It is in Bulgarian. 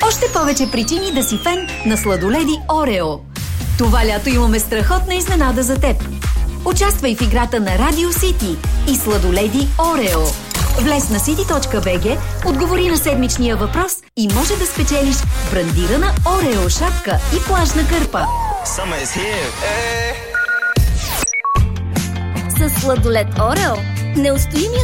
Още повече причини да си фен на сладоледи Орео. Това лято имаме страхотна изненада за теб. Участвай в играта на Радио Сити и сладоледи Орео. Влез на city.bg, отговори на седмичния въпрос и може да спечелиш брандирана Орео шапка и плажна кърпа. С сладолед Орео неустоимия